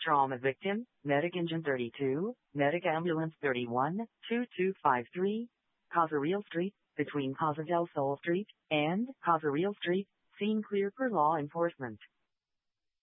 Trauma victim, Medic Engine 32, Medic Ambulance 31, 2253, Casa Real Street, between Casa del Sol Street and Casa Real Street, scene clear for law enforcement.